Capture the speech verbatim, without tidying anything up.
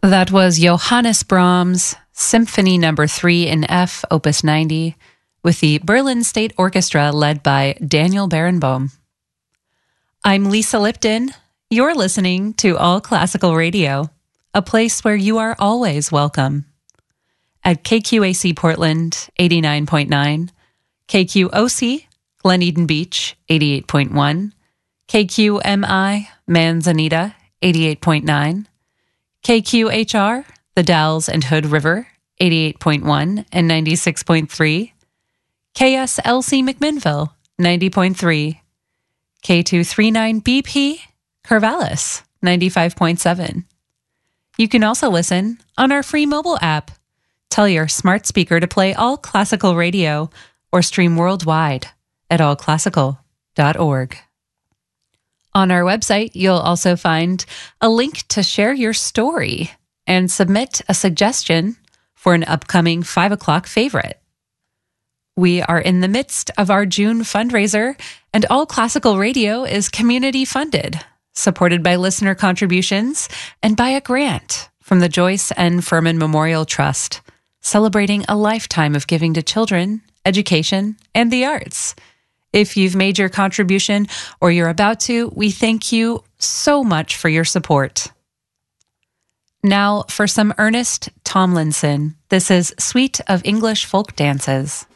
That was Johannes Brahms, Symphony Number three in F, Opus ninety, with the Berlin State Orchestra led by Daniel Barenboim. I'm Lisa Lipton. You're listening to All Classical Radio, a place where you are always welcome. At K Q A C Portland, eighty-nine point nine, K Q O C, Glen Eden Beach, eighty-eight point one, K Q M I, Manzanita, eighty-eight point nine, K Q H R, The Dalles and Hood River, eighty-eight point one and ninety-six point three, K S L C McMinnville, ninety point three, K two thirty-nine B P, Corvallis, ninety-five point seven. You can also listen on our free mobile app. Tell your smart speaker to play All Classical Radio or stream worldwide at all classical dot org. On our website, you'll also find a link to share your story and submit a suggestion for an upcoming five o'clock favorite. We are in the midst of our June fundraiser, and All Classical Radio is community funded, supported by listener contributions and by a grant from the Joyce N. Furman Memorial Trust, celebrating a lifetime of giving to children, education, and the arts. If you've made your contribution or you're about to, we thank you so much for your support. Now for some Ernest Tomlinson. This is Suite of English Folk Dances.